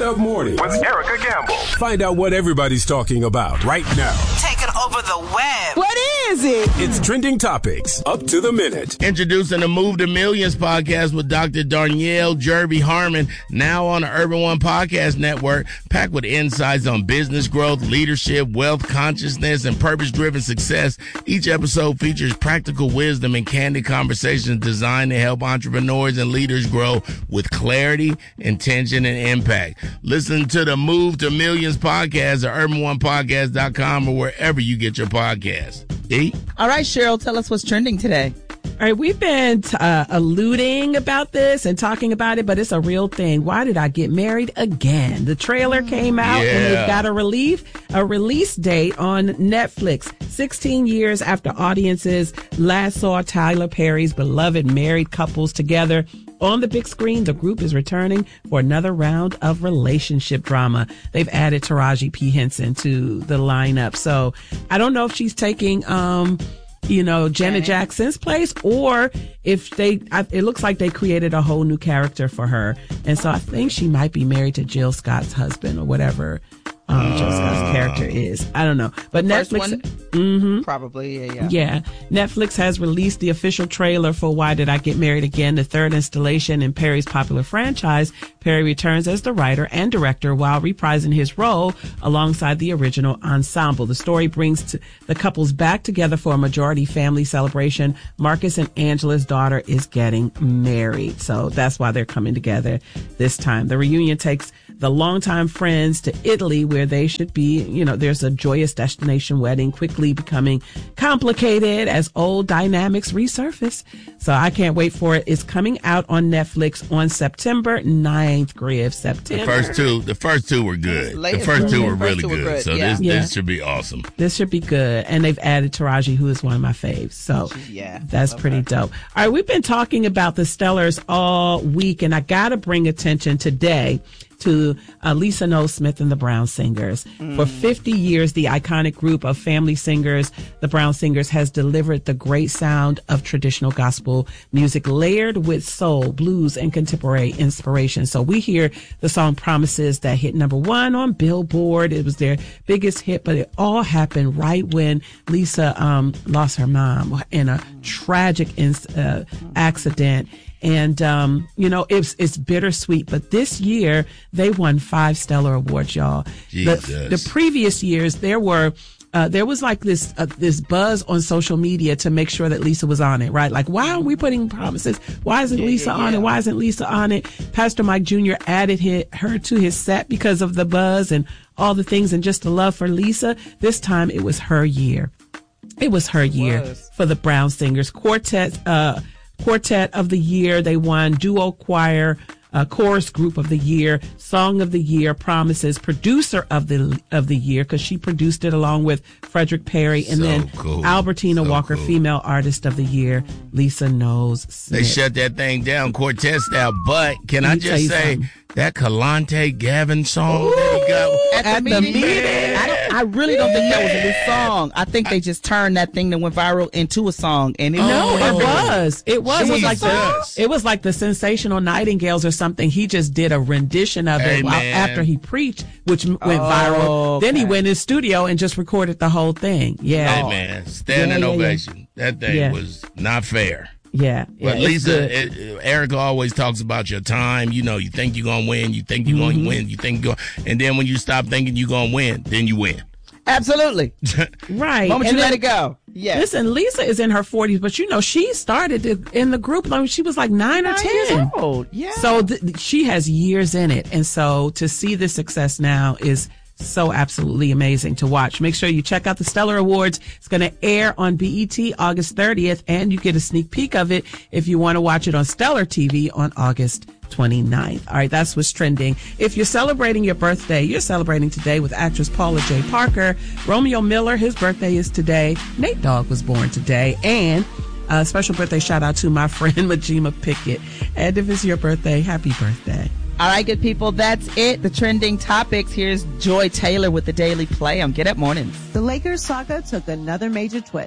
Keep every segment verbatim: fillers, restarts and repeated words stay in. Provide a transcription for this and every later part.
Up Mornings with Erica Gamble. Find out what everybody's talking about right now. Taking over the web. What is it? It's Trending Topics, up to the minute. Introducing the Move to Millions podcast with Doctor Darnell Jerby Harmon, now on the Urban One Podcast Network, packed with insights on business growth, leadership, wealth, consciousness, and purpose-driven success. Each episode features practical wisdom and candid conversations designed to help entrepreneurs and leaders grow with clarity, intention, and impact. Listen to the Move to Millions podcast at urban one podcast dot com or wherever you get your podcasts. E? All right, Cheryl, tell us what's trending today. All right, we've been uh, alluding about this and talking about it, but it's a real thing. Why did I get married again? The trailer came out Yeah. and they've got a relief, a release date on Netflix. sixteen years after audiences last saw Tyler Perry's beloved married couples together on the big screen, the group is returning for another round of relationship drama. They've added Taraji P. Henson to the lineup. So I don't know if she's taking, um, you know, Janet Okay. Jackson's place, or if they, I, it looks like they created a whole new character for her. And so I think she might be married to Jill Scott's husband or whatever um, Jill Scott's character is. I don't know. But First Netflix. one? Mm-hmm. Probably, yeah, yeah. Yeah. Netflix has released the official trailer for Why Did I Get Married Again, the third installation in Perry's popular franchise. Perry returns as the writer and director while reprising his role alongside the original ensemble. The story brings to the couples back together for a majority family celebration. Marcus and Angela's daughter is getting married. So that's why they're coming together this time. The reunion takes the longtime friends to Italy, where they should be, you know, there's a joyous destination wedding quickly becoming complicated as old dynamics resurface. So I can't wait for it. It's coming out on Netflix on September ninth, Griff. September. The first two, the first two were good. Later. The first two Mhm. were First really two were good. good, So yeah. this, Yeah. this should be awesome. This should be good. And they've added Taraji, who is one of my faves. So Yeah, that's love pretty her. dope. All right. We've been talking about the Stellars all week, and I got to bring attention today to uh, Lisa Noel Smith and the Brown Singers. Mm. For fifty years, the iconic group of family singers, the Brown Singers, has delivered the great sound of traditional gospel music layered with soul, blues, and contemporary inspiration. So we hear the song Promises that hit number one on Billboard. It was their biggest hit, but it all happened right when Lisa um, lost her mom in a tragic uh, accident. And, um, you know, it's, it's bittersweet, but this year they won five Stellar Awards, y'all. The, Jesus. the previous years, there were, uh, there was like this, uh, this buzz on social media to make sure that Lisa was on it, right? Like, why aren't we putting Promises? Why isn't Yeah, Lisa yeah, on yeah. it? Why isn't Lisa on it? Pastor Mike Junior added his, her to his set because of the buzz and all the things and just the love for Lisa. This time it was her year. It was her year was. for the Brown Singers. Quartet, uh, Quartet of the Year. They won Duo Choir, uh, Chorus Group of the Year, Song of the Year, Promises, Producer of the of the Year, because she produced it along with Frederick Perry, and So then cool. Albertina So Walker, cool. Female Artist of the Year, Lisa Noel Smith. They shut that thing down quartet style, but can Let I me tell just you say something. that Kalante Gavin song that he got? At, At the, the meeting, meeting. I, don't, I really don't think that was a new song. I think they just turned that thing that went viral into a song, and it No, was it was. It was. It was like the, Jesus. it was like the Sensational Nightingales or something. He just did a rendition of it while, Amen. after he preached, which m- went Oh, viral. Then he okay. went in studio and just recorded the whole thing. Yeah. Hey man, standing Yeah, yeah, yeah. ovation. That thing Yeah. was not fair. Yeah. yeah But it's Lisa, good. it, it- Erica always talks about your time. You know, you think you're going to win. You think you're Mm-hmm. going to win. You think you're going And then when you stop thinking you're going to win, then you win. absolutely. right. Moment And you then- let it go. Yeah. Listen, Lisa is in her forties, but you know, she started it in the group when she was like nine, or Nine ten. years old. Yeah. So th- she has years in it. And so to see this success now is so absolutely amazing to watch. Make sure you check out the Stellar Awards. It's going to air on B E T August thirtieth, and you get a sneak peek of it if you want to watch it on Stellar T V on August twenty-ninth. All right, that's what's trending. If you're celebrating your birthday, you're celebrating today with actress Paula J. Parker. Romeo Miller, his birthday is today. Nate Dogg was born today. And a special birthday shout out to my friend Majima Pickett. And if it's your birthday, happy birthday. All right, good people, that's it. The trending topics. Here's Joy Taylor with the Daily Play on Get Up Mornings. The Lakers saga took another major twist.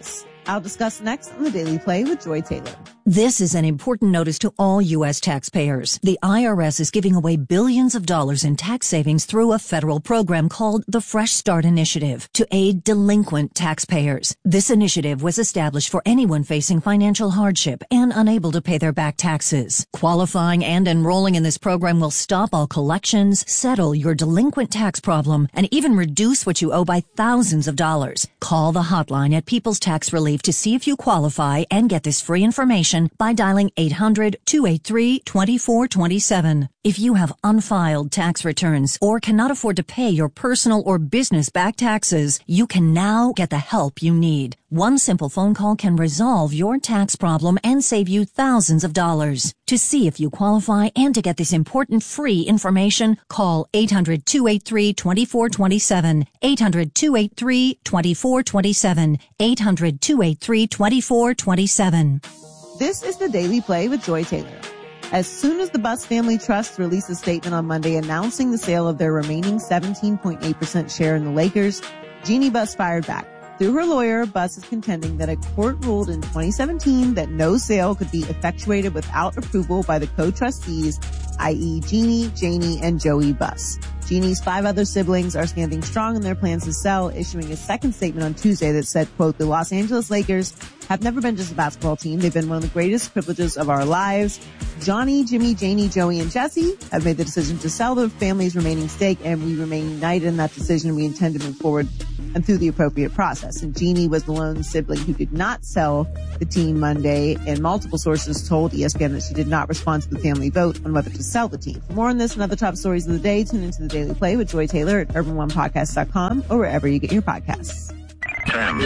I'll discuss next on the Daily Play with Joy Taylor. This is an important notice to all U S taxpayers. The I R S is giving away billions of dollars in tax savings through a federal program called the Fresh Start Initiative to aid delinquent taxpayers. This initiative was established for anyone facing financial hardship and unable to pay their back taxes. Qualifying and enrolling in this program will stop all collections, settle your delinquent tax problem, and even reduce what you owe by thousands of dollars. Call the hotline at People's Tax Relief to see if you qualify and get this free information by dialing eight hundred, two eight three, two four two seven. If you have unfiled tax returns or cannot afford to pay your personal or business back taxes, you can now get the help you need. One simple phone call can resolve your tax problem and save you thousands of dollars. To see if you qualify and to get this important free information, call eight hundred, two eight three, two four two seven, eight hundred, two eight three, two four two seven, eight hundred, two eight three, two four two seven. This is the Daily Play with Joy Taylor. As soon as the Buss Family Trust released a statement on Monday announcing the sale of their remaining seventeen point eight percent share in the Lakers, Jeannie Buss fired back. Through her lawyer, Buss is contending that a court ruled in twenty seventeen that no sale could be effectuated without approval by the co-trustees, that is. Jeannie, Janie, and Joey Buss. Jeannie's five other siblings are standing strong in their plans to sell, issuing a second statement on Tuesday that said, quote, "The Los Angeles Lakers have never been just a basketball team. They've been one of the greatest privileges of our lives. Johnny, Jimmy, Janie, Joey, and Jesse have made the decision to sell the family's remaining stake, and we remain united in that decision. We intend to move forward and through the appropriate process." And Jeannie was the lone sibling who did not sell the team Monday, and multiple sources told E S P N that she did not respond to the family vote on whether to sell the team. For more on this and other top stories of the day, tune into the Daily Play with Joy Taylor at urban one podcast dot com or wherever you get your podcasts. Ten.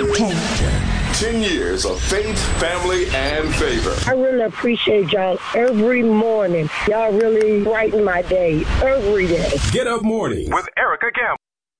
Ten. Ten years of faith, family, and favor. I really appreciate y'all every morning. Y'all really brighten my day every day. Get Up Morning with Erica Campbell.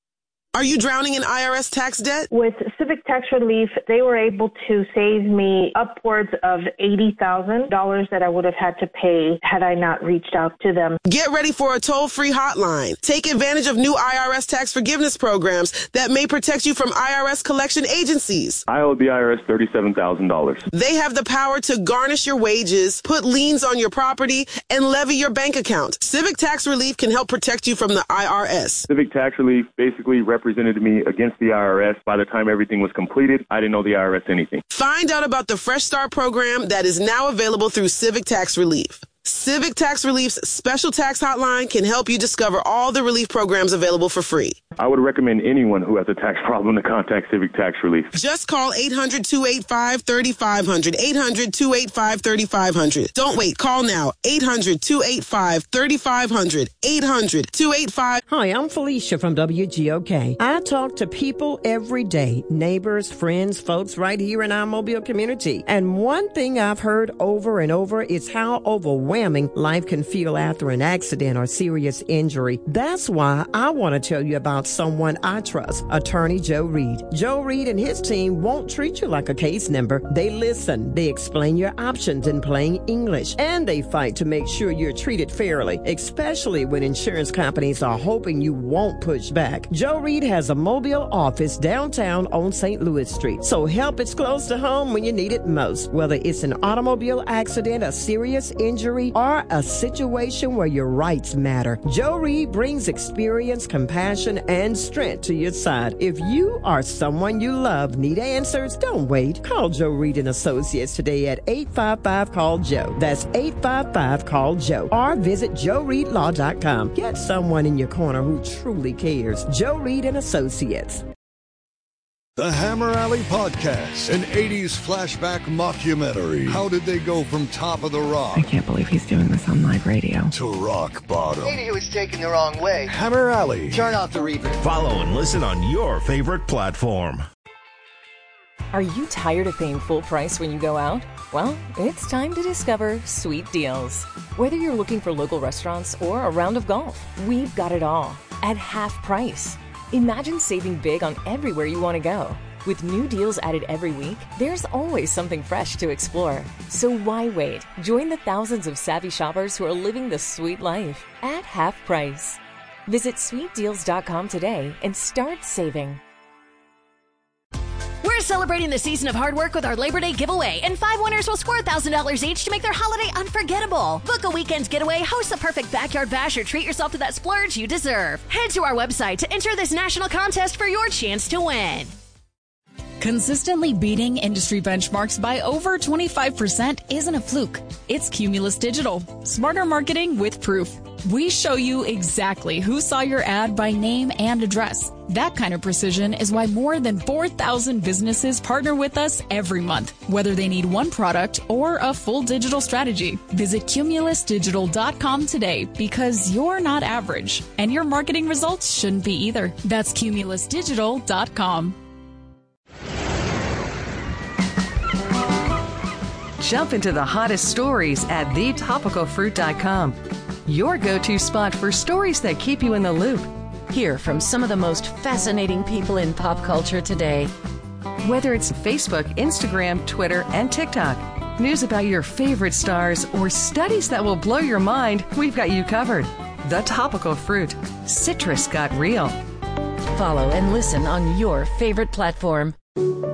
Are you drowning in I R S tax debt? With Civic Tax Relief, they were able to save me upwards of eighty thousand dollars that I would have had to pay had I not reached out to them. Get ready for a toll-free hotline. Take advantage of new I R S tax forgiveness programs that may protect you from I R S collection agencies. I owe the I R S thirty-seven thousand dollars. They have the power to garnish your wages, put liens on your property, and levy your bank account. Civic Tax Relief can help protect you from the I R S. Civic Tax Relief basically represents represented me against the I R S. By the time everything was completed, I didn't owe the I R S anything. Find out about the Fresh Start program that is now available through Civic Tax Relief. Civic Tax Relief's special tax hotline can help you discover all the relief programs available for free. I would recommend anyone who has a tax problem to contact Civic Tax Relief. Just call eight hundred, two eight five, three five zero zero, eight hundred, two eight five, three five zero zero. Don't wait. Call now. eight hundred, two eight five, three five zero zero. eight hundred, two eight five. Hi, I'm Felicia from W G O K. I talk to people every day, neighbors, friends, folks right here in our Mobile community. And one thing I've heard over and over is how overwhelming life can feel after an accident or serious injury. That's why I want to tell you about someone I trust, Attorney Joe Reed. Joe Reed and his team won't treat you like a case number. They listen, they explain your options in plain English, and they fight to make sure you're treated fairly, especially when insurance companies are hoping you won't push back. Joe Reed has a Mobile office downtown on Saint Louis Street, so help is close to home when you need it most. Whether it's an automobile accident, a serious injury, or a situation where your rights matter, Joe Reed brings experience, compassion, and strength to your side. If you or someone you love need answers, don't wait. Call Joe Reed and Associates today at eight five five, call Joe. That's eight five five, call Joe. Or visit joe reed law dot com. Get someone in your corner who truly cares. Joe Reed and Associates. The Hammer Alley Podcast, an eighties flashback mockumentary. How did they go from Top of the Rock? I can't believe he's doing this on live radio. To rock bottom. Maybe he was taken the wrong way. Hammer Alley. Turn off the reverb. Follow and listen on your favorite platform. Are you tired of paying full price when you go out? Well, it's time to discover Sweet Deals. Whether you're looking for local restaurants or a round of golf, we've got it all at half price. Imagine saving big on everywhere you want to go. With new deals added every week, there's always something fresh to explore. So why wait? Join the thousands of savvy shoppers who are living the sweet life at half price. Visit sweet deals dot com today and start saving. We're celebrating the season of hard work with our Labor Day giveaway, and five winners will score one thousand dollars each to make their holiday unforgettable. Book a weekend getaway, host the perfect backyard bash, or treat yourself to that splurge you deserve. Head to our website to enter this national contest for your chance to win. Consistently beating industry benchmarks by over twenty-five percent isn't a fluke. It's Cumulus Digital. Smarter marketing with proof. We show you exactly who saw your ad by name and address. That kind of precision is why more than four thousand businesses partner with us every month, whether they need one product or a full digital strategy. Visit cumulus digital dot com today, because you're not average, and your marketing results shouldn't be either. That's cumulus digital dot com. Jump into the hottest stories at the topical fruit dot com. Your go-to spot for stories that keep you in the loop. Hear from some of the most fascinating people in pop culture today. Whether it's Facebook, Instagram, Twitter, and TikTok, news about your favorite stars, or studies that will blow your mind, we've got you covered. The Topical Fruit. Citrus got real. Follow and listen on your favorite platform.